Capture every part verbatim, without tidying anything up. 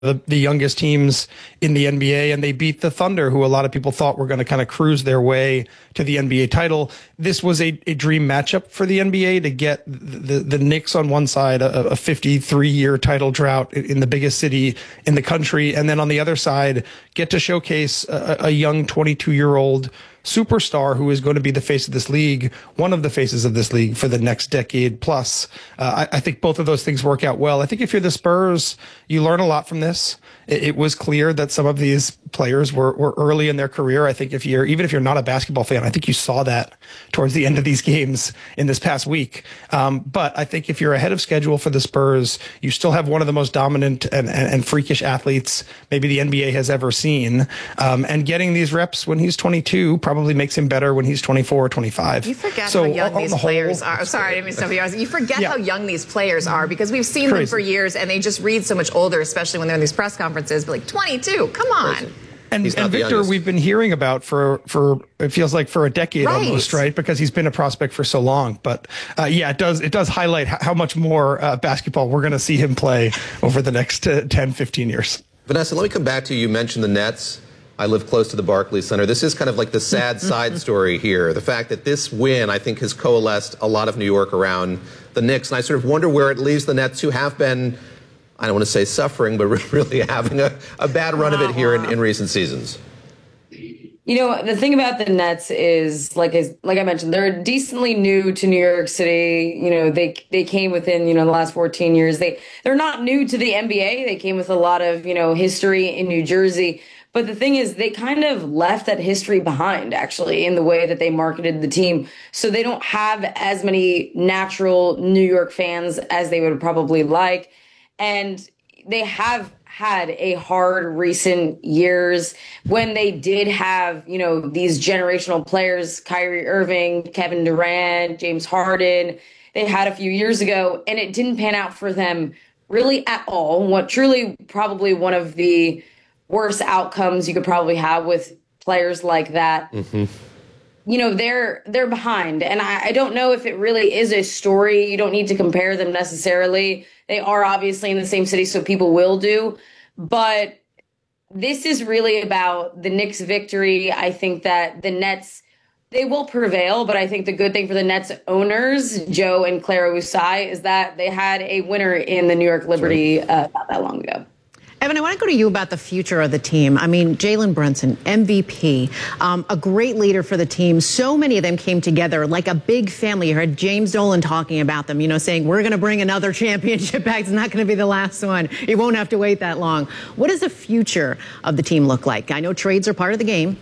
the, the youngest teams in the N B A, and they beat the Thunder, who a lot of people thought were going to kind of cruise their way to the N B A title. This was a, a dream matchup for the N B A to get the, the, the Knicks on one side, a, a fifty-three year title drought in the biggest city in the country, and then on the other side, get to showcase a, a young twenty-two year old superstar who is going to be the face of this league, one of the faces of this league for the next decade plus. Uh, I, I think both of those things work out well. I think if you're the Spurs, you learn a lot from this. It, it was clear that some of these players were, were early in their career. I think if you're, even if you're not a basketball fan, I think you saw that towards the end of these games in this past week. Um, but I think if you're ahead of schedule for the Spurs, you still have one of the most dominant and, and, and freakish athletes maybe the N B A has ever seen. Um, and getting these reps when he's twenty-two probably makes him better when he's twenty-four or twenty-five. You forget so, how young on these the players whole, are. Sorry, I didn't mean to stop you. You forget yeah. how young these players are because we've seen Crazy. them for years and they just read so much older, especially when they're in these press conferences. But like twenty-two, come on. Crazy. And, and Victor, we've been hearing about for, for it feels like for a decade right. almost, right? Because he's been a prospect for so long. But uh, yeah, it does it does highlight how much more uh, basketball we're going to see him play over the next uh, ten, fifteen years. Vanessa, let me come back to you. You mentioned the Nets. I live close to the Barclays Center. This is kind of like the sad side story here. The fact that this win, I think, has coalesced a lot of New York around the Knicks. And I sort of wonder where it leaves the Nets, who have been, I don't want to say suffering, but really having a, a bad run of it here in, in recent seasons. You know, the thing about the Nets is, like is, like I mentioned, they're decently new to New York City. You know, they they came within, you know, the last fourteen years. They, they're not new to the N B A. They came with a lot of, you know, history in New Jersey. But the thing is, they kind of left that history behind, actually, in the way that they marketed the team. So they don't have as many natural New York fans as they would probably like. And they have had a hard recent years when they did have, you know, these generational players, Kyrie Irving, Kevin Durant, James Harden. They had a few years ago, and it didn't pan out for them really at all. What truly probably one of the worst outcomes you could probably have with players like that. Mm-hmm. You know, they're they're behind. And I, I don't know if it really is a story. You don't need to compare them necessarily. They are obviously in the same city, so people will do. But this is really about the Knicks' victory. I think that the Nets, they will prevail. But I think the good thing for the Nets owners, Joe and Clara Usai, is that they had a winner in the New York Liberty uh, not that long ago. Evan, I want to go to you about the future of the team. I mean, Jalen Brunson, M V P, um, a great leader for the team. So many of them came together like a big family. You heard James Dolan talking about them, you know, saying, we're going to bring another championship back. It's not going to be the last one. You won't have to wait that long. What does the future of the team look like? I know trades are part of the game.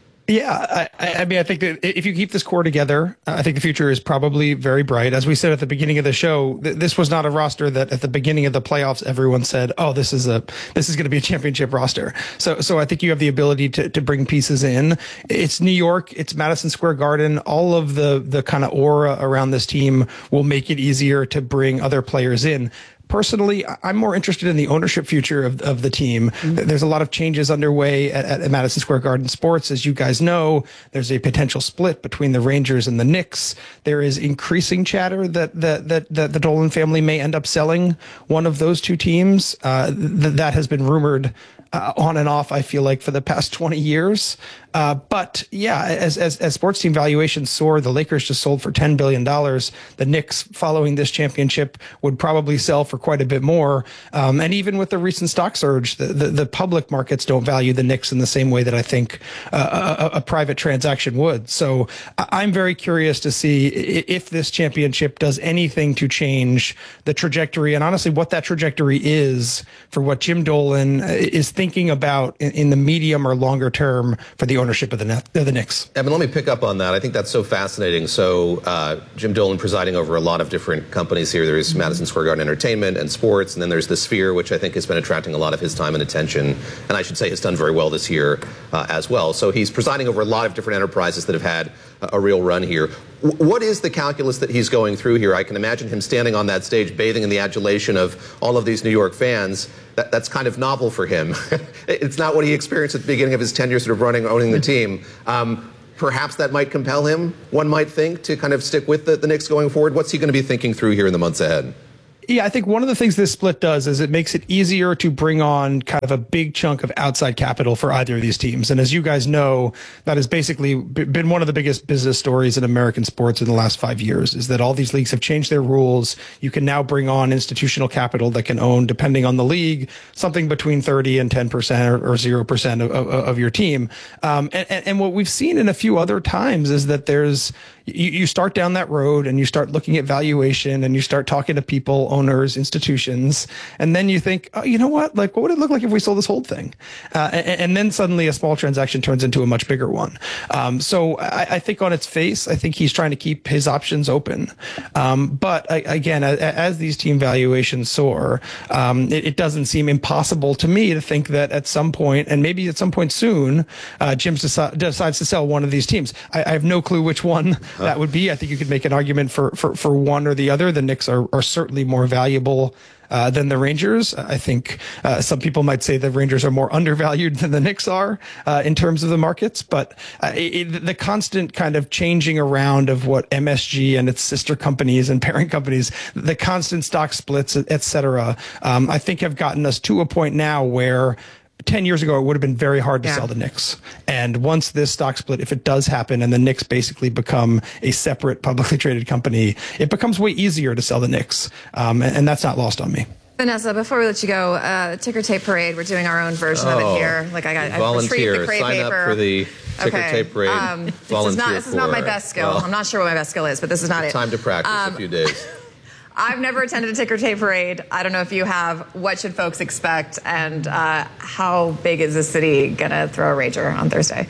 Yeah, I, I mean, I think that if you keep this core together, I think the future is probably very bright. As we said at the beginning of the show, th- this was not a roster that at the beginning of the playoffs, everyone said, oh, this is a this is going to be a championship roster. So so I think you have the ability to, to bring pieces in. It's New York. It's Madison Square Garden. All of the the kind of aura around this team will make it easier to bring other players in. Personally, I'm more interested in the ownership future of, of the team. Mm-hmm. There's a lot of changes underway at, at Madison Square Garden Sports. As you guys know, there's a potential split between the Rangers and the Knicks. There is increasing chatter that, that, that, that the Dolan family may end up selling one of those two teams. Uh, th- that has been rumored Uh, on and off, I feel like, for the past twenty years. Uh, but yeah, as, as, as sports team valuations soar, the Lakers just sold for ten billion dollars. The Knicks, following this championship, would probably sell for quite a bit more. Um, and even with the recent stock surge, the, the, the public markets don't value the Knicks in the same way that I think uh, a, a private transaction would. So I'm very curious to see if this championship does anything to change the trajectory, and honestly, what that trajectory is for what Jim Dolan is thinking about in, in the medium or longer term for the ownership of the, net, of the Knicks. Evan, let me pick up on that. I think that's so fascinating. So uh, Jim Dolan presiding over a lot of different companies here. There's Madison Square Garden Entertainment and Sports, and then there's the Sphere, which I think has been attracting a lot of his time and attention, and I should say has done very well this year uh, as well. So he's presiding over a lot of different enterprises that have had a, a real run here. W- what is the calculus that he's going through here? I can imagine him standing on that stage, bathing in the adulation of all of these New York fans. That, that's kind of novel for him. It's not what he experienced at the beginning of his tenure sort of running, owning the team. Um, perhaps that might compel him, one might think, to kind of stick with the, the Knicks going forward. What's he going to be thinking through here in the months ahead? Yeah, I think one of the things this split does is it makes it easier to bring on kind of a big chunk of outside capital for either of these teams. And as you guys know, that has basically been one of the biggest business stories in American sports in the last five years, is that all these leagues have changed their rules. You can now bring on institutional capital that can own, depending on the league, something between thirty and ten percent or zero percent of, of, of your team. Um, and, and what we've seen in a few other times is that there's, you, you start down that road and you start looking at valuation and you start talking to people, owners, institutions, and then you think, oh, you know what? Like, what would it look like if we sold this whole thing? Uh, and, and then suddenly a small transaction turns into a much bigger one. Um, so I, I think on its face, I think he's trying to keep his options open. Um, but I, again, as, as these team valuations soar, um, it, it doesn't seem impossible to me to think that at some point, and maybe at some point soon, uh, Jim deci- decides to sell one of these teams. I, I have no clue which one huh. that would be. I think you could make an argument for, for, for one or the other. The Knicks are, are certainly more valuable Uh, than the Rangers. I think uh, some people might say the Rangers are more undervalued than the Knicks are uh, in terms of the markets, but uh, it, the constant kind of changing around of what M S G and its sister companies and parent companies, the constant stock splits, et cetera, um, I think have gotten us to a point now where ten years ago, it would have been very hard to yeah. sell the Knicks. And once this stock split, if it does happen and the Knicks basically become a separate publicly traded company, it becomes way easier to sell the Knicks. Um, and, and that's not lost on me. Vanessa, before we let you go, uh, ticker tape parade, we're doing our own version oh, of it here. Like I got, I volunteer. retrieved the crepe Sign paper. up for the ticker okay. tape parade. Um, this volunteer is not, this is not my best skill. Well, I'm not sure what my best skill is, but this is not it. Time to practice um, a few days. I've never attended a ticker tape parade. I don't know if you have. What should folks expect? And uh, how big is the city going to throw a rager on Thursday?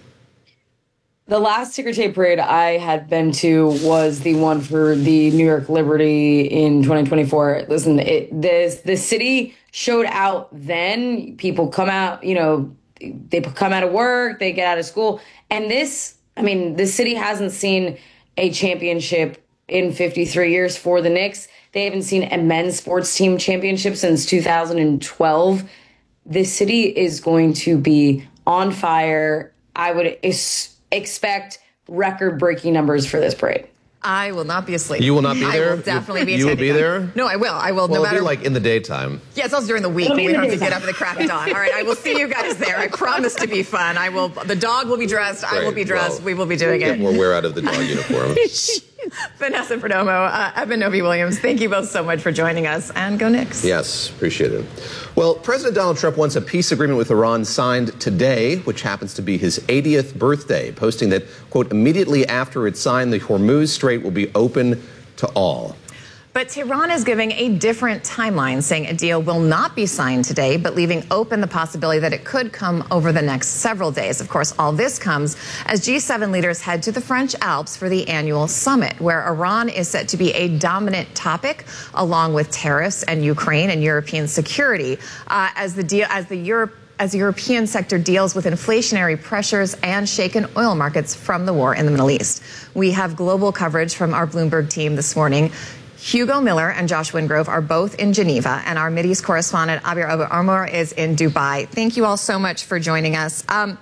The last ticker tape parade I had been to was the one for the New York Liberty in twenty twenty-four. Listen, it, this, the city showed out then. People come out, you know, they come out of work, they get out of school. And this, I mean, the city hasn't seen a championship in fifty-three years for the Knicks. They haven't seen a men's sports team championship since two thousand twelve. This city is going to be on fire. I would is- expect record-breaking numbers for this parade. I will not be asleep. You will not be there? I will definitely be You will be there? No, I will. I will. Well, no matter. It'll be like in the daytime. Yeah, it's also during the week. We don't have to get up at the crack of dawn. All right, I will see you guys there. I promise to be fun. I will. The dog will be dressed. Great. I will be dressed. Well, we will be doing we'll it. Get more wear out of the dog uniform. Vanessa Perdomo, uh, Evan Novi-Williams, thank you both so much for joining us, and go Knicks. Yes, appreciate it. Well, President Donald Trump wants a peace agreement with Iran signed today, which happens to be his eightieth birthday, posting that, quote, immediately after it's signed, the Hormuz Strait will be open to all. But Tehran is giving a different timeline, saying a deal will not be signed today, but leaving open the possibility that it could come over the next several days. Of course, all this comes as G seven leaders head to the French Alps for the annual summit, where Iran is set to be a dominant topic, along with tariffs and Ukraine and European security, uh, as the deal, as the Europe. As the European sector deals with inflationary pressures and shaken oil markets from the war in the Middle East. We have global coverage from our Bloomberg team this morning. Hugo Miller and Josh Wingrove are both in Geneva, and our Mideast correspondent, Abir Abu-Armor, is in Dubai. Thank you all so much for joining us. Um,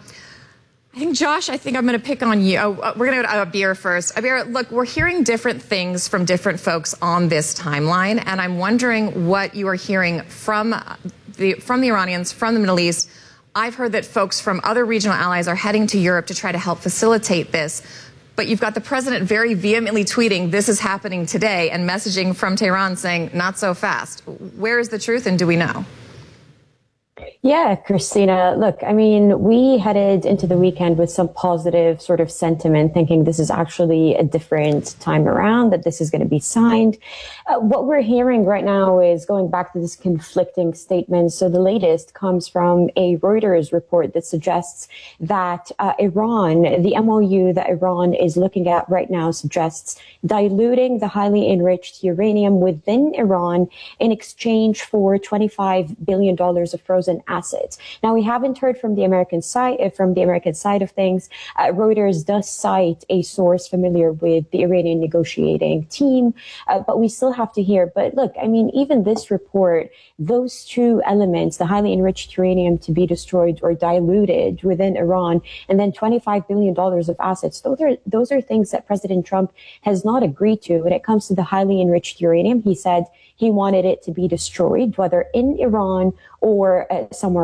I think, Josh, I think I'm going to pick on you. Oh, we're going to go to Abir first. Abir, look, we're hearing different things from different folks on this timeline, and I'm wondering what you are hearing from the from the Iranians, from the Middle East. I've heard that folks from other regional allies are heading to Europe to try to help facilitate this. But you've got the president very vehemently tweeting, this is happening today, and messaging from Tehran saying, not so fast. Where is the truth, and do we know? Yeah, Christina, look, I mean, we headed into the weekend with some positive sort of sentiment, thinking this is actually a different time around, that this is going to be signed. Uh, what we're hearing right now is going back to this conflicting statement. So the latest comes from a Reuters report that suggests that uh, Iran, the M O U that Iran is looking at right now, suggests diluting the highly enriched uranium within Iran in exchange for twenty-five billion dollars of frozen assets assets. Now, we haven't heard from the American side, uh, from the American side of things. Uh, Reuters does cite a source familiar with the Iranian negotiating team, uh, but we still have to hear. But look, I mean, even this report, those two elements, the highly enriched uranium to be destroyed or diluted within Iran, and then twenty-five billion dollars of assets, those are, those are things that President Trump has not agreed to. When it comes to the highly enriched uranium, he said he wanted it to be destroyed, whether in Iran or uh,